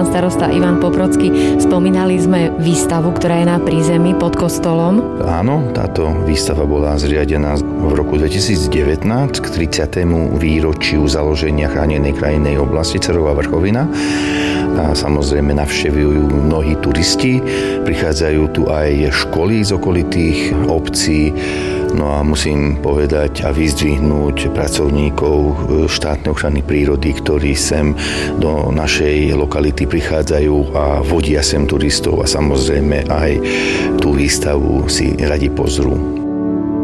starosta Ivan Poprocký. Spomínali sme výstavu, ktorá je na prízemí pod kostolom. Áno, táto výstava bola zriadená v roku 2019 k 30. výročiu založenia chránenej krajinnej oblasti Cerová Vrchovina. A samozrejme navštevujú mnohí turisti, prichádzajú tu aj školy z okolitých obcí. No a musím povedať a vyzdvihnúť pracovníkov štátnej ochrany prírody, ktorí sem do našej lokality prichádzajú a vodia sem turistov a samozrejme aj tú výstavu si radi pozrú.